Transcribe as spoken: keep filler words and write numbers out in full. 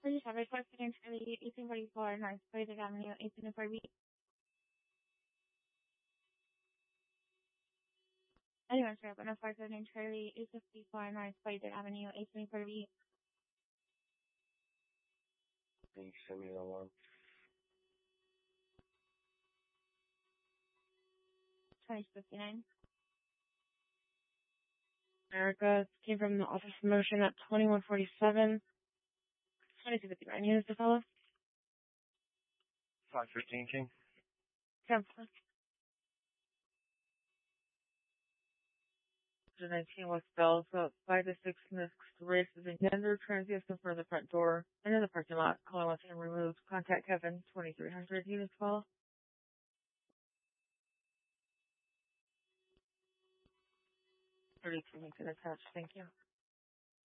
Please have requested Charlie, eighteen forty-four North Spider Avenue, eighteen four B. Anyone sure, but not farther than Charlie, eight fifty-four North Spider Avenue, eighteen four B. Can you send me the alarm? twenty fifty-nine. America came from the office of motion at twenty-one forty-seven. twenty-two fifty-nine. Units to follow? five fifteen, King. Cancel. nineteen West Bell, so five to six next race is in gender. Transients confirm the front door. Enter the parking lot. Calling once and removed. Contact Kevin, twenty-three hundred. Units follow? thirty-two Lincoln attached. Thank you.